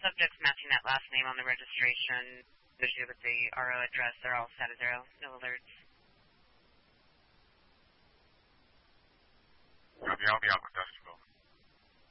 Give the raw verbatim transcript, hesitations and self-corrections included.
subjects matching that last name on the registration, associated with the R O address, they're all status zero, no alerts. Copy, I'll be out with Dustin.